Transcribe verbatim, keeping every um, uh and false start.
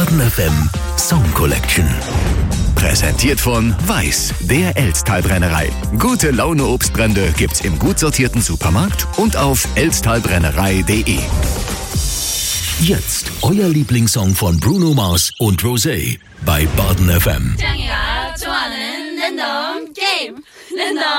Baden F M Song Collection. Präsentiert von Weiß, der Elsttalbrennerei. Gute Laune Obstbrände gibt's im gut sortierten Supermarkt und auf elsttalbrennerei punkt de. Jetzt euer Lieblingssong von Bruno Mars und Rosé bei Baden F M.